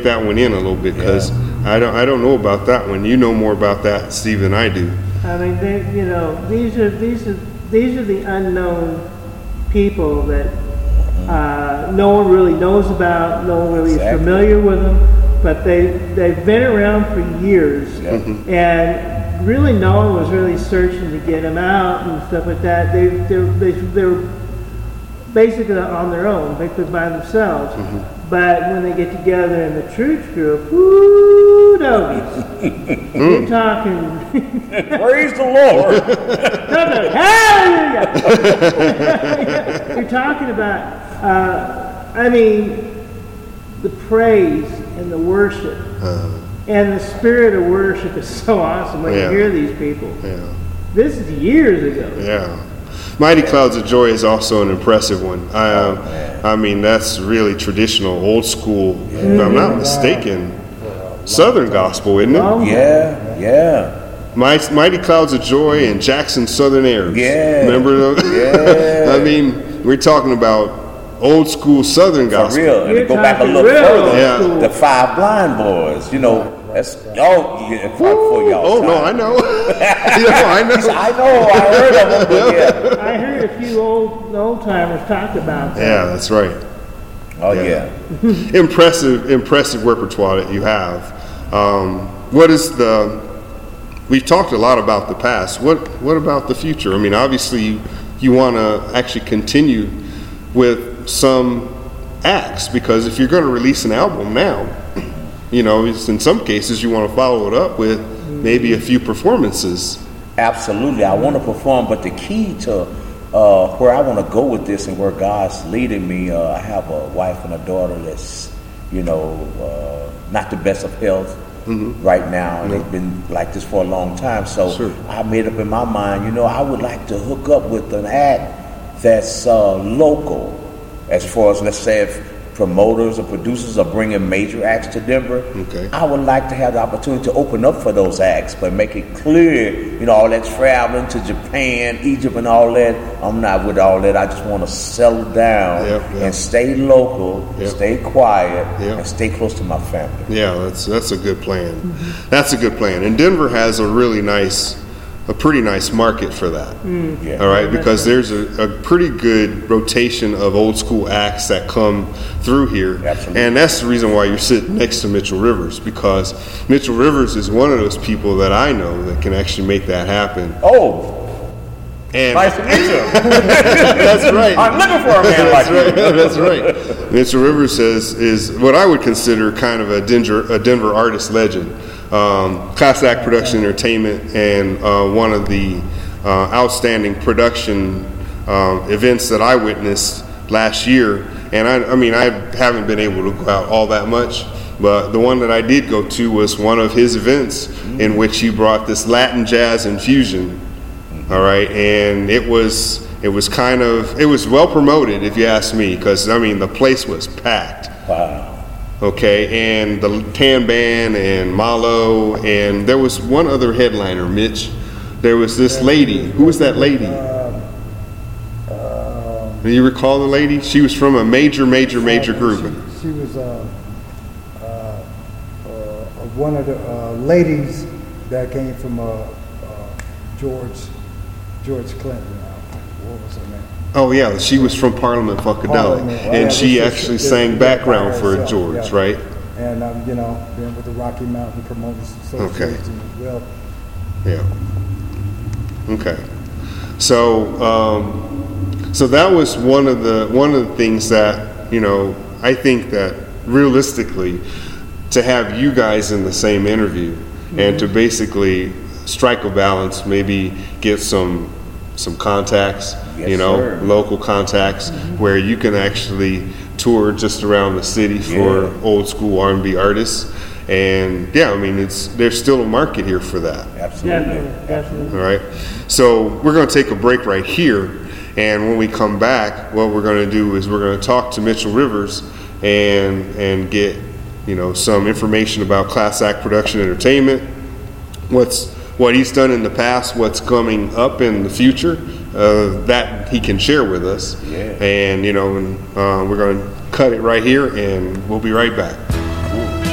that one in a little bit, because I don't know about that one. You know more about that, Steve, than I do. I mean, these are the unknown people that no one really knows about, no one really is familiar with them, but they've been around for years, and really no one was really searching to get them out and stuff like that. They were basically on their own, basically by themselves. But when they get together in the church group, woo, doggies. You're talking. Praise the Lord. Hallelujah. You're talking about, the praise and the worship. And the spirit of worship is so awesome when you hear these people. This is years ago. Mighty Clouds of Joy is also an impressive one. I mean, that's really traditional, old school, if I'm not mistaken, Southern gospel, isn't it? Mighty Clouds of Joy and Jackson Southern Airs. Remember those? I mean, we're talking about old school Southern gospel. For real. And to go back a little further, the Five Blind Boys, that's before y'all. Oh, no, I know. I know. I heard of them. I heard a few old timers talk about that. Yeah, that's right. Impressive repertoire that you have. We've talked a lot about the past. What about the future? I mean, obviously you want to actually continue with some acts, because if you're going to release an album now, in some cases you want to follow it up with maybe a few performances. Absolutely. I want to perform, but the key to where I want to go with this and where God's leading me, I have a wife and a daughter that's, not the best of health right now. And they've been like this for a long time. So I made up in my mind, I would like to hook up with an act that's local, as far as, let's say, if promoters or producers are bringing major acts to Denver, I would like to have the opportunity to open up for those acts, but make it clear, all that traveling to Japan, Egypt, and all that. I'm not with all that. I just want to settle down and stay local, stay quiet, and stay close to my family. Yeah, that's a good plan. That's a good plan. And Denver has a pretty nice market for that. All right, because there's a pretty good rotation of old school acts that come through here. Absolutely. And that's the reason why you're sitting next to Mitchell Rivers, because Mitchell Rivers is one of those people that I know that can actually make that happen. And nice to meet you. That's right. I'm looking for a man like you. That's right. Mitchell Rivers is what I would consider kind of a Denver artist legend. Class Act Production Entertainment, and one of the outstanding production events that I witnessed last year. And I haven't been able to go out all that much, but the one that I did go to was one of his events in which he brought this Latin jazz infusion. All right, and it was well promoted, if you ask me, because the place was packed. Wow. Okay, and the Tan Band and Malo, and there was one other headliner, Mitch. There was this lady. Who was that lady? Do you recall the lady? She was from a major group. She was one of the ladies that came from George Clinton. What was her name? Oh yeah, she was from Parliament Funkadelic, and she actually sang background for George, right? And been with the Rocky Mountain Promoters Association as well. Yeah. Okay. So that was one of the things that I think that realistically, to have you guys in the same interview and to basically strike a balance, maybe get some contacts, local contacts, where you can actually tour just around the city for old school R&B artists. And there's still a market here for that. Absolutely. All right. So we're going to take a break right here. And when we come back, what we're going to do is we're going to talk to Mitchell Rivers and get, some information about Class Act Production Entertainment, what he's done in the past, what's coming up in the future, that he can share with us. And, we're going to cut it right here, and we'll be right back.